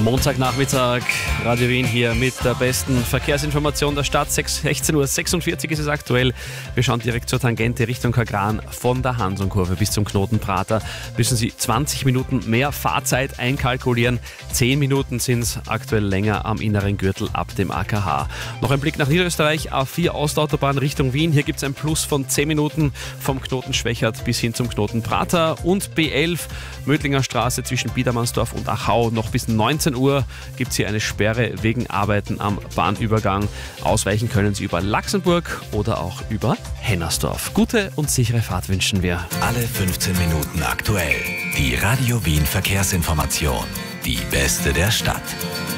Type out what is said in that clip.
Montagnachmittag, Radio Wien hier mit der besten Verkehrsinformation der Stadt. 16:46 Uhr ist es aktuell. Wir schauen direkt zur Tangente Richtung Kagran. Von der Hansonkurve bis zum Knoten Prater müssen Sie 20 Minuten mehr Fahrzeit einkalkulieren. 10 Minuten sind es aktuell länger am inneren Gürtel ab dem AKH. Noch ein Blick nach Niederösterreich. A4 Ostautobahn Richtung Wien. Hier gibt es ein Plus von 10 Minuten vom Knoten Schwächert bis hin zum Knoten Prater. Und B11 Mödlinger Straße zwischen Biedermannsdorf und Achau. Noch bis 19 Uhr gibt es hier eine Sperre wegen Arbeiten am Bahnübergang. Ausweichen können Sie über Laxenburg oder auch über Hennersdorf. Gute und sichere Fahrt wünschen wir. Alle 15 Minuten aktuell. Die Radio Wien Verkehrsinformation. Die beste der Stadt.